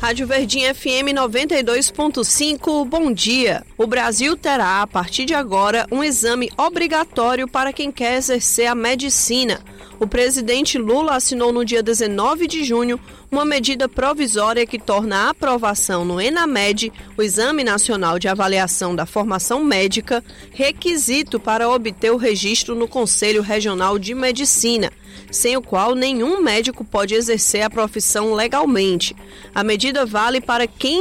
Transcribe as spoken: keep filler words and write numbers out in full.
Rádio Verdinha F M noventa e dois ponto cinco, bom dia. O Brasil terá, a partir de agora, um exame obrigatório para quem quer exercer a medicina. O presidente Lula assinou no dia dezenove de junho uma medida provisória que torna a aprovação no ENAMED, o Exame Nacional de Avaliação da Formação Médica, requisito para obter o registro no Conselho Regional de Medicina, sem o qual nenhum médico pode exercer a profissão legalmente. A medida vale para quem